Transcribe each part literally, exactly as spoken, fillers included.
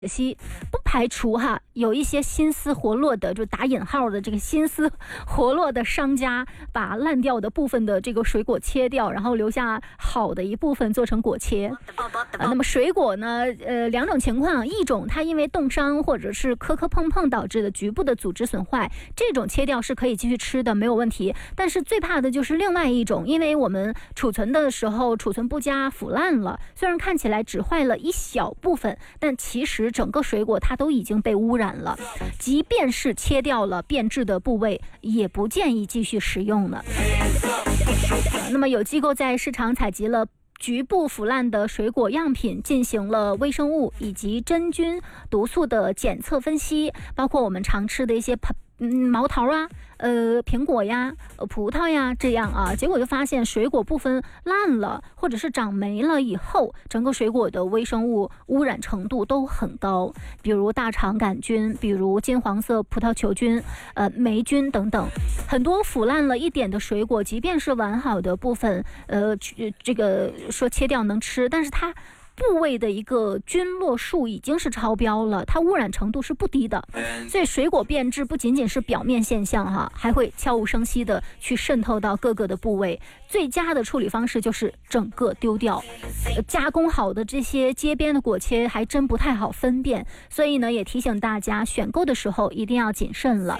惜，不排除哈有一些心思活络的，就打引号的这个心思活络的商家，把烂掉的部分的这个水果切掉，然后留下好的一部分做成果切。啊，那么水果呢，呃，两种情况，一种它因为冻伤或者是磕磕碰碰导致的局部的组织损坏，这种切掉是可以继续吃的，没有问题。但是最怕的就是另外一种，因为我们储存的时候储存不佳腐烂了，虽然看起来只坏了一小部分，但其实整个水果它都已经被污染了，即便是切掉了变质的部位，也不建议继续食用了。那么有机构在市场采集了局部腐烂的水果样品，进行了微生物以及真菌毒素的检测分析，包括我们常吃的一些嗯毛桃啊、呃苹果呀、呃葡萄呀这样啊，结果就发现水果部分烂了或者是长霉了以后，整个水果的微生物污染程度都很高，比如大肠杆菌，比如金黄色葡萄球菌、呃霉菌等等。很多腐烂了一点的水果，即便是完好的部分，呃这个说切掉能吃，但是它部位的一个菌落数已经是超标了，它污染程度是不低的。所以水果变质不仅仅是表面现象哈，还会悄无声息的去渗透到各个的部位。最佳的处理方式就是整个丢掉。呃、加工好的这些街边的果切还真不太好分辨，所以呢也提醒大家选购的时候一定要谨慎了。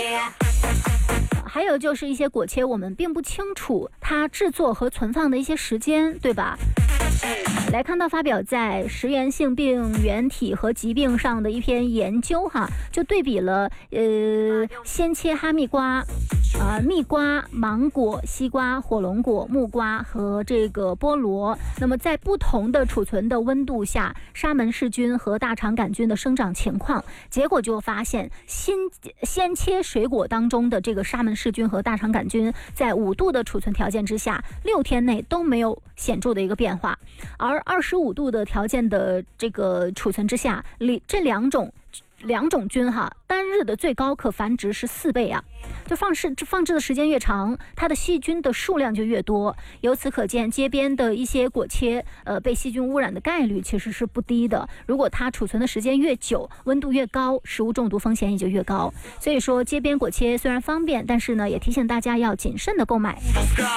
还有就是一些果切我们并不清楚它制作和存放的一些时间，对吧？来看到发表在《食源性病原体和疾病》上的一篇研究哈，就对比了呃鲜切哈密瓜、啊蜜瓜、芒果、西瓜、火龙果、木瓜和这个菠萝。那么在不同的储存的温度下，沙门氏菌和大肠杆菌的生长情况，结果就发现新鲜切水果当中的这个沙门氏菌和大肠杆菌，在五度的储存条件之下，六天内都没有显著的一个变化。而二十五度的条件的这个储存之下，这两种两种菌哈，单日的最高可繁殖是四倍啊！就放置放置的时间越长，它的细菌的数量就越多。由此可见，街边的一些果切，呃，被细菌污染的概率其实是不低的。如果它储存的时间越久，温度越高，食物中毒风险也就越高。所以说，街边果切虽然方便，但是呢，也提醒大家要谨慎的购买。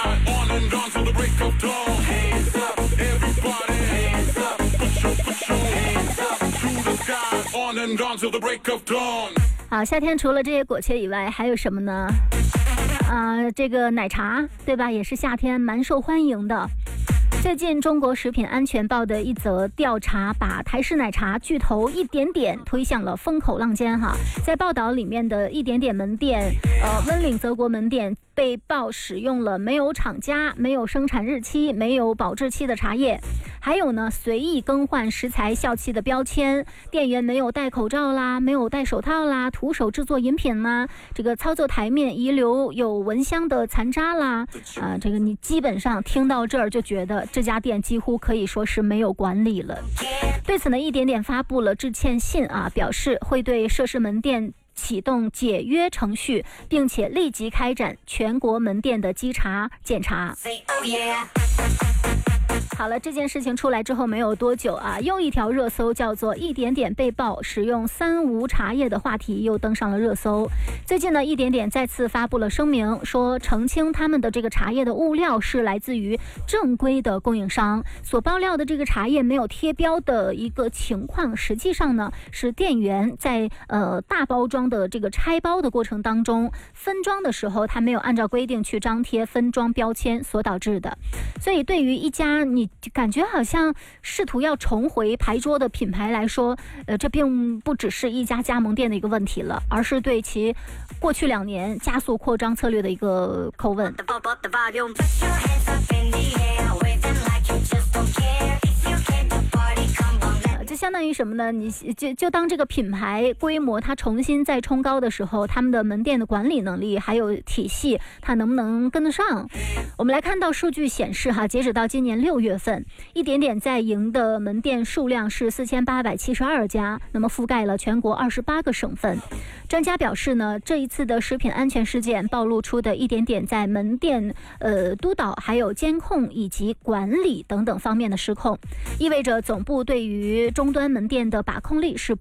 好，夏天除了这些果切以外，还有什么呢？啊、呃，这个奶茶，对吧？也是夏天蛮受欢迎的。最近中国食品安全报的一则调查，把台式奶茶巨头一点点推向了风口浪尖哈。在报道里面的一点点门店，呃，温岭泽国门店被曝使用了没有厂家、没有生产日期、没有保质期的茶叶，还有呢随意更换食材效期的标签，店员没有戴口罩啦，没有戴手套啦，徒手制作饮品啦，这个操作台面遗留有蚊香的残渣啦，啊、呃，这个你基本上听到这儿就觉得这家店几乎可以说是没有管理了。对此呢，一点点发布了致歉信啊，表示会对涉事门店启动解约程序，并且立即开展全国门店的稽查检查。好了，这件事情出来之后没有多久啊，又一条热搜叫做一点点被曝使用三无茶叶的话题又登上了热搜。最近呢，一点点再次发布了声明，说澄清他们的这个茶叶的物料是来自于正规的供应商，所爆料的这个茶叶没有贴标的一个情况，实际上呢是店员在呃大包装的这个拆包的过程当中，分装的时候他没有按照规定去张贴分装标签所导致的。所以对于一家你感觉好像试图要重回牌桌的品牌来说，呃，这并不只是一家加盟店的一个问题了，而是对其过去两年加速扩张策略的一个叩问。就相当于什么呢？你就就当这个品牌规模它重新再冲高的时候，他们的门店的管理能力还有体系，它能不能跟得上？我们来看到数据显示哈，截止到今年六月份，一点点在营的门店数量是四千八百七十二家，那么覆盖了全国二十八个省份。专家表示呢，这一次的食品安全事件暴露出的一点点在门店呃督导、还有监控以及管理等等方面的失控，意味着总部对于中终端门店的把控力是